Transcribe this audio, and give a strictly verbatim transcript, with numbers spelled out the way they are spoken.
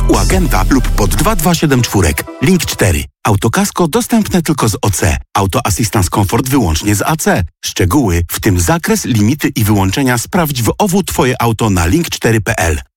u agenta lub pod dwa dwa siedem cztery. Link cztery. Autokasko dostępne tylko z O C. Auto Assistance Comfort wyłącznie z A C. Szczegóły, w tym zakres, limity i wyłączenia sprawdź w O W Twoje auto na link cztery kropka p l.